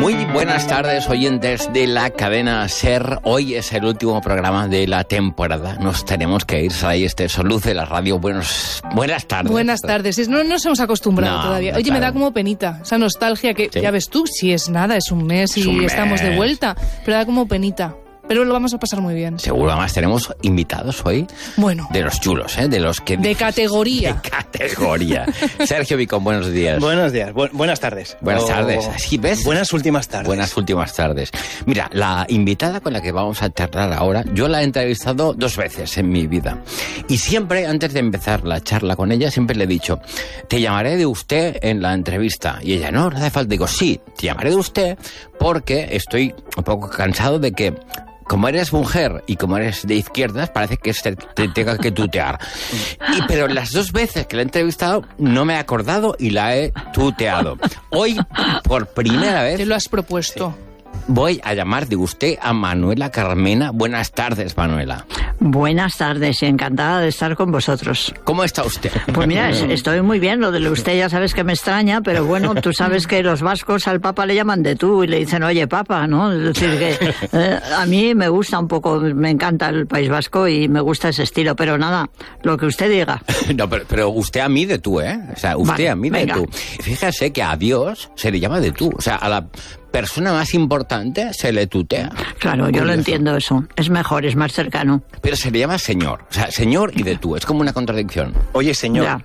Muy buenas tardes, oyentes de la cadena SER. Hoy es el último programa de la temporada. Nos tenemos que ir. Saray Esteso, Luz de la Radio. Buenas tardes. Buenas tardes. No nos hemos acostumbrado todavía. Oye, claro. Me da como penita esa nostalgia que, ¿sí? Ya ves tú, si es nada, es un mes y estamos de vuelta. Pero da como penita. Pero lo vamos a pasar muy bien. Seguro, además tenemos invitados hoy. Bueno. De los chulos, ¿eh? De los que... De categoría. De categoría. Sergio Vicón, buenos días. Buenos días. Buenas tardes. Buenas tardes. ¿Sí ves? Buenas últimas tardes. Buenas últimas tardes. Mira, la invitada con la que vamos a charlar ahora, yo la he entrevistado 2 veces en mi vida. Y siempre, antes de empezar la charla con ella, siempre le he dicho, te llamaré de usted en la entrevista. Y ella, no hace falta. Digo, sí, te llamaré de usted porque estoy un poco cansado de que... Como eres mujer y como eres de izquierdas, parece que te tenga que tutear. Pero las 2 veces que la he entrevistado no me he acordado y la he tuteado. Hoy, por primera vez... Te lo has propuesto. Sí, voy a llamar de usted a Manuela Carmena. Buenas tardes, Manuela. Buenas tardes, encantada de estar con vosotros. ¿Cómo está usted? Pues mira, estoy muy bien, lo de usted ya sabes que me extraña, pero bueno, tú sabes que los vascos al Papa le llaman de tú y le dicen, oye, Papa, ¿no? Es decir, que a mí me gusta un poco, me encanta el País Vasco y me gusta ese estilo, pero nada, lo que usted diga. No, pero usted a mí de tú, ¿eh? O sea, usted vale, a mí venga. De tú. Fíjese que a Dios se le llama de tú, o sea, a la... persona más importante se le tutea. Claro, curioso. Yo lo entiendo eso. Es mejor, es más cercano. Pero se le llama señor. O sea, señor y de tú. Es como una contradicción. Oye, señor. Ya.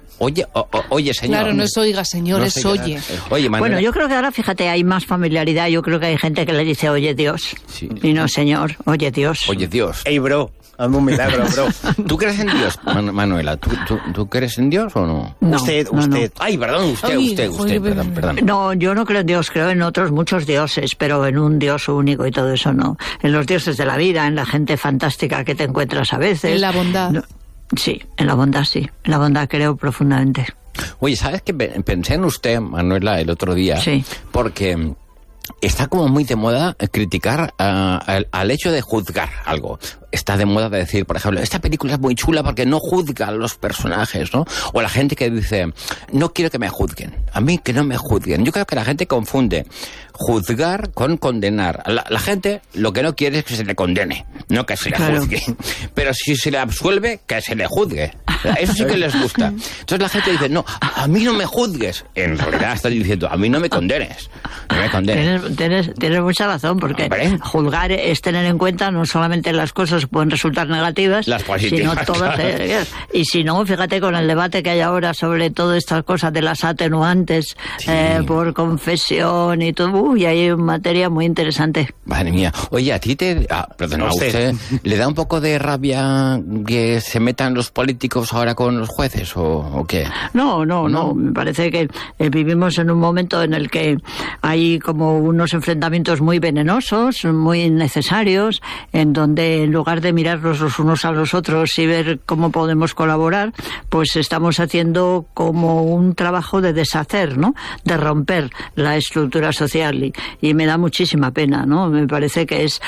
Oye, señor. Claro, no es oiga, señor, no es oye. Oye, Manuela. Bueno, yo creo que ahora, fíjate, hay más familiaridad. Yo creo que hay gente que le dice, oye, Dios. Sí. Y no, señor, oye, Dios. Oye, Dios. Ey, bro. Hazme un milagro, bro. ¿Tú crees en Dios, Manuela? ¿Tú crees en Dios o no? No, usted. No. Ay, perdón, usted, perdón. No, yo no creo en Dios, creo en otros muchos dioses, pero en un Dios único y todo eso no. En los dioses de la vida, en la gente fantástica que te encuentras a veces. En la bondad. No, sí, en la bondad sí. En la bondad creo profundamente. Oye, ¿sabes qué? Pensé en usted, Manuela, el otro día. Sí. Porque... está como muy de moda criticar al hecho de juzgar algo. Está de moda de decir, por ejemplo, esta película es muy chula porque no juzga a los personajes, ¿no? O la gente que dice, no quiero que me juzguen. A mí que no me juzguen. Yo creo que la gente confunde juzgar con condenar. La gente lo que no quiere es que se le condene, no que se le juzgue. Pero si se le absuelve, que se le juzgue. Eso sí que les gusta. Entonces la gente dice, no, a mí no me juzgues. En realidad estás diciendo, a mí no me condenes. No me condenes. Tienes mucha razón, porque juzgar es tener en cuenta no solamente las cosas que pueden resultar negativas, las positivas, sino todas. Claro. Y si no, fíjate con el debate que hay ahora sobre todas estas cosas de las atenuantes, sí. Por confesión y todo, y hay una materia muy interesante. Madre mía. Oye, a ti perdón, a usted ¿le da un poco de rabia que se metan los políticos ahora con los jueces o qué? No. Me parece que vivimos en un momento en el que hay como unos enfrentamientos muy venenosos, muy necesarios, en donde en lugar de mirarnos los unos a los otros y ver cómo podemos colaborar, pues estamos haciendo como un trabajo de deshacer, ¿no? De romper la estructura social y me da muchísima pena, ¿no? Me parece que es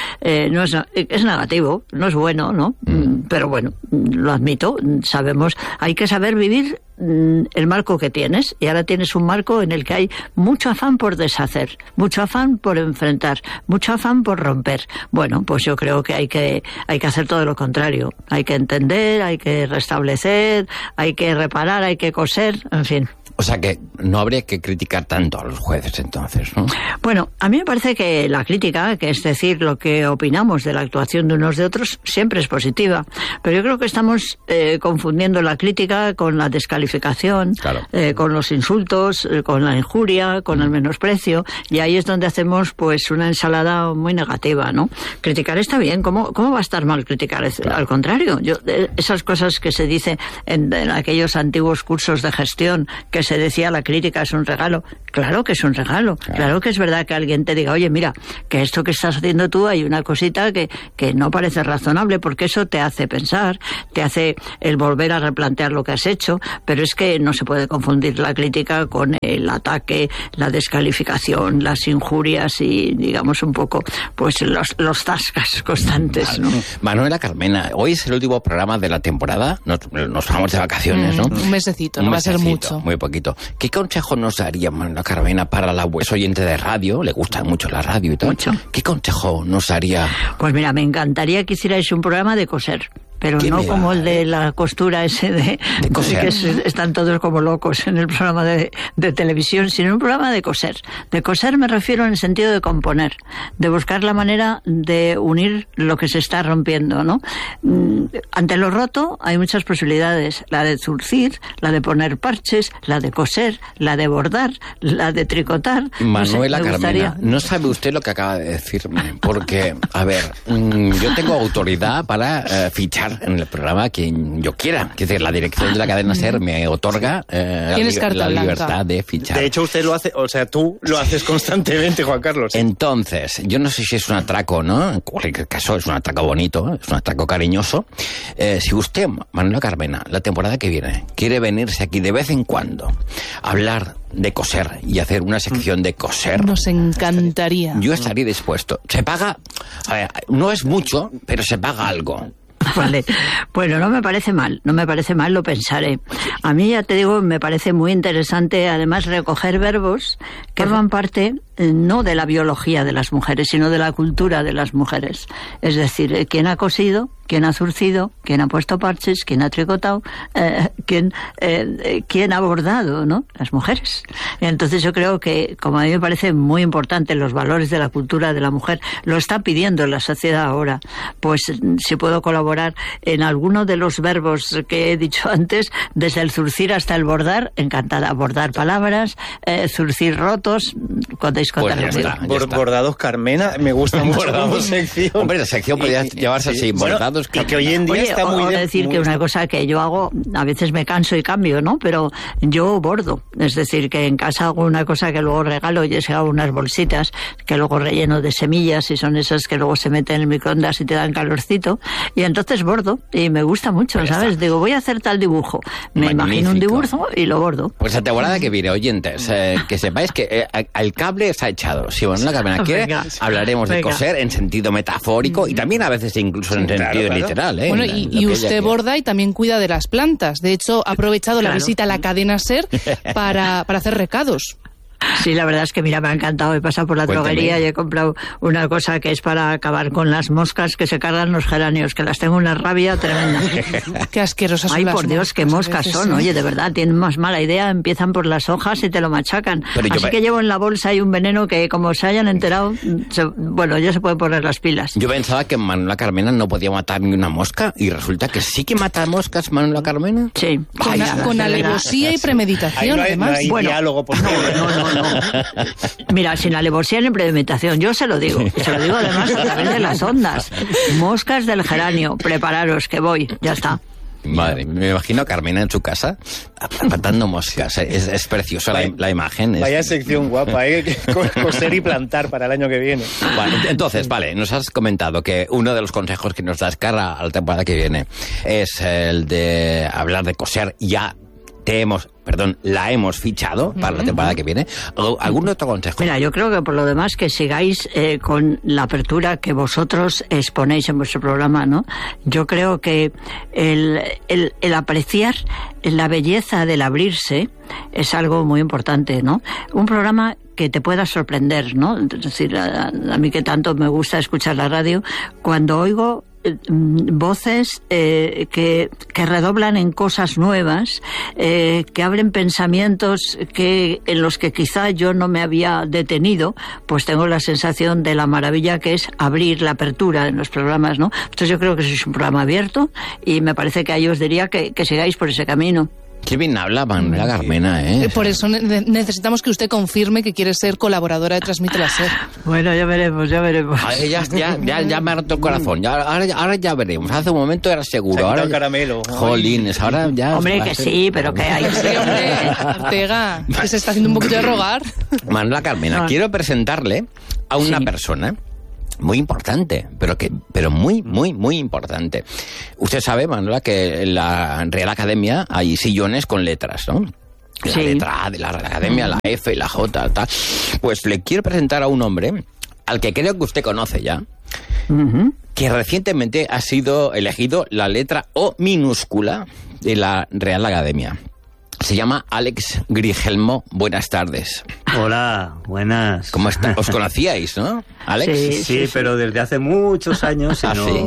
negativo, no es bueno, ¿no? Pero bueno, lo admito, sabemos, hay que saber vivir el marco que tienes, y ahora tienes un marco en el que hay mucho afán por deshacer, mucho afán por enfrentar, mucho afán por romper. Bueno, pues yo creo que hay que hacer todo lo contrario, hay que entender, hay que restablecer, hay que reparar, hay que coser, en fin. O sea que no habría que criticar tanto a los jueces entonces, ¿no? Bueno, a mí me parece que la crítica, que es decir, lo que opinamos de la actuación de unos de otros, siempre es positiva. Pero yo creo que estamos confundiendo la crítica con la descalificación, claro. Con los insultos, con la injuria, con el menosprecio, y ahí es donde hacemos pues una ensalada muy negativa, ¿no? Criticar está bien, ¿cómo va a estar mal criticar? Claro. Al contrario, esas cosas que se dice en aquellos antiguos cursos de gestión, que se decía la crítica es un regalo. Claro que es un regalo. Claro que es verdad que alguien te diga, oye, mira, que esto que estás haciendo tú hay una cosita que no parece razonable, porque eso te hace pensar, te hace el volver a replantear lo que has hecho, pero pero es que no se puede confundir la crítica con el ataque, la descalificación, las injurias y, digamos, un poco, pues los tascas constantes, ¿no? Manuela Carmena, hoy es el último programa de la temporada, nos vamos de vacaciones, ¿no? Un mesecito, no va a ser mucho. Muy poquito. ¿Qué consejo nos daría Manuela Carmena para la oyente de radio? Le gusta mucho la radio y todo. Mucho. ¿Qué consejo nos daría? Pues mira, me encantaría que hicierais un programa de coser. Pero no como el de la costura ese de coser. Que están todos como locos en el programa de televisión, sino un programa de coser. De coser me refiero en el sentido de componer, de buscar la manera de unir lo que se está rompiendo, ¿no? Ante lo roto hay muchas posibilidades, la de zurcir, la de poner parches, la de coser, la de bordar, la de tricotar. Manuela Carmena, no sabe usted lo que acaba de decirme, porque, a ver, yo tengo autoridad para fichar en el programa quien yo quiera. Es decir, la dirección de la cadena SER me otorga la libertad de fichar. De hecho, usted lo hace, o sea, tú lo haces constantemente, Juan Carlos. Entonces, yo no sé si es un atraco, ¿no? En cualquier caso, es un atraco bonito, es un atraco cariñoso. Si usted, Manuela Carmena, la temporada que viene, quiere venirse aquí de vez en cuando a hablar de coser y hacer una sección de coser, nos encantaría. Yo estaría dispuesto. Se paga, a ver, no es mucho, pero se paga algo. Vale, bueno, no me parece mal, lo pensaré. A mí, ya te digo, me parece muy interesante, además, recoger verbos que forman parte no de la biología de las mujeres, sino de la cultura de las mujeres. Es decir, quién ha cosido, quién ha zurcido, quién ha puesto parches, quién ha tricotado, quién ha bordado, ¿no? Las mujeres. Entonces yo creo que, como a mí me parece muy importante los valores de la cultura de la mujer, lo está pidiendo la sociedad ahora. Pues si puedo colaborar en alguno de los verbos que he dicho antes, desde el zurcir hasta el bordar, encantada. Bordar palabras, zurcir rotos, podéis contar conmigo. Bordados Carmena, me gusta mucho como sección. Hombre, la sección podría llevarse así, bordados Carmena. Y que hoy en día está muy... decir que una cosa que yo hago, a veces me canso y cambio, ¿no? Pero yo bordo. Es decir, que en casa hago una cosa que luego regalo, y es que hago unas bolsitas que luego relleno de semillas, y son esas que luego se meten en el microondas y te dan calorcito. Y entonces bordo, y me gusta mucho, pues ¿sabes? Digo, voy a hacer tal dibujo. Me imagino un dibujo y lo bordo. Pues la temporada que viene, oyentes, que sepáis que el cable está echado. Si Manuela Carmena quiere, hablaremos de coser en sentido metafórico y también a veces incluso en sentido literal. Bueno, y usted borda y también cuida de las plantas. De hecho, ha aprovechado la visita a la cadena SER para hacer recados. Sí, la verdad es que, mira, me ha encantado. He pasado por la droguería y he comprado una cosa que es para acabar con las moscas que se cargan los geranios, que las tengo una rabia tremenda. Qué asquerosas son. Ay, por Dios, qué moscas son. Oye, de verdad, tienen más mala idea. Empiezan por las hojas y te lo machacan. Así que llevo en la bolsa ahí un veneno que, como se hayan enterado, bueno, ya se pueden poner las pilas. Yo pensaba que Manuela Carmena no podía matar ni una mosca y resulta que sí que mata moscas Manuela Carmena. Sí. Con alevosía y premeditación, además. No hay diálogo, por favor. No. Mira, sin alevosía ni premeditación, yo se lo digo además a través de las ondas. Moscas del geranio, prepararos que voy, ya está. Madre, me imagino a Carmena en su casa matando moscas. Es preciosa la imagen. Vaya sección guapa, coser y plantar para el año que viene. Vale, entonces, nos has comentado que uno de los consejos que nos das cara a la temporada que viene es el de hablar de coser. Ya la hemos fichado para la temporada que viene. ¿Algún otro consejo? Mira, yo creo que por lo demás que sigáis con la apertura que vosotros exponéis en vuestro programa, ¿no? Yo creo que el apreciar la belleza del abrirse es algo muy importante, ¿no? Un programa que te pueda sorprender, ¿no? Es decir, a mí que tanto me gusta escuchar la radio, cuando oigo voces que redoblan en cosas nuevas, que abren pensamientos en los que quizá yo no me había detenido, pues tengo la sensación de la maravilla que es abrir la apertura en los programas, ¿no? Entonces yo creo que es un programa abierto y me parece que ahí os diría que sigáis por ese camino. Qué bien habla Manuela Carmena, ¿eh? Por eso necesitamos que usted confirme que quiere ser colaboradora de Transmite la SER. Bueno, ya veremos. Ya me ha roto el corazón. Ahora ya veremos. Hace un momento era seguro. Ahora caramelo. Jolines, ahora ya... Hombre, que sí, pero que hay... Sí, hombre, Ortega, que se está haciendo un poquito de rogar. Manuela Carmena, quiero presentarle a una persona muy importante, pero muy, muy, muy importante. Usted sabe, Manuela, que en la Real Academia hay sillones con letras, ¿no? La letra A de la Real Academia, la F y la J, tal. Pues le quiero presentar a un hombre al que creo que usted conoce ya, que recientemente ha sido elegido la letra O minúscula de la Real Academia. Se llama Alex Grigelmo. Buenas tardes. Hola, buenas. ¿Cómo está? ¿Os conocíais, no, Alex? Sí, pero desde hace muchos años.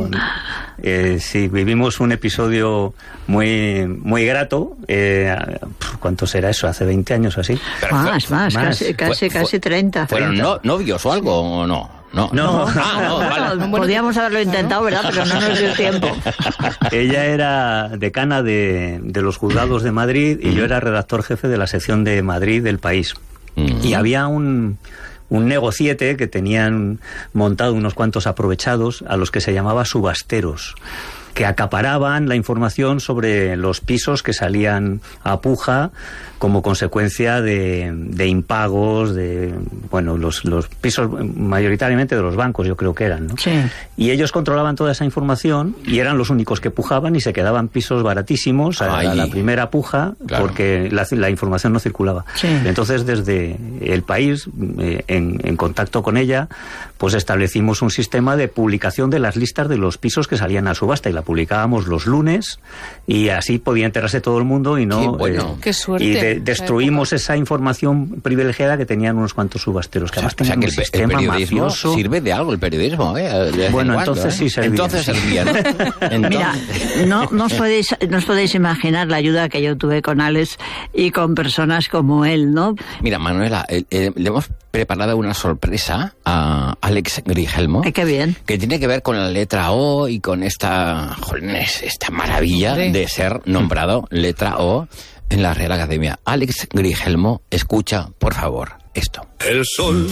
Sí, vivimos un episodio muy, muy grato. ¿Cuánto será eso? ¿Hace 20 años o así? Más, casi 30. ¿Fueron novios o algo o no? No. Vale. Podíamos haberlo intentado, ¿verdad? Pero no nos dio tiempo. Ella era decana de los juzgados de Madrid y yo era redactor jefe de la sección de Madrid del País. Y había un negociete que tenían montado unos cuantos aprovechados a los que se llamaba subasteros, que acaparaban la información sobre los pisos que salían a puja como consecuencia de impagos, los pisos mayoritariamente de los bancos, yo creo que eran, ¿no? Sí. Y ellos controlaban toda esa información y eran los únicos que pujaban y se quedaban pisos baratísimos a la primera puja, claro, porque la información no circulaba. Sí. Entonces, desde el País, en contacto con ella, pues establecimos un sistema de publicación de las listas de los pisos que salían a subasta y la publicábamos los lunes y así podía enterarse todo el mundo y no... Qué bueno. Qué suerte. Y destruimos esa información privilegiada que tenían unos cuantos subasteros, que además tenían un sistema el periodismo mafioso. Sirve de algo el periodismo, Bueno, entonces sí servía. Entonces servía, ¿no? Mira, no os podéis imaginar la ayuda que yo tuve con Alex y con personas como él, ¿no? Mira, Manuela, le hemos preparado una sorpresa a Alex Grigelmo. Qué bien. Que tiene que ver con la letra O y con esta maravilla de ser nombrado letra O en la Real Academia. Alex Grigelmo, escucha, por favor, esto. El sol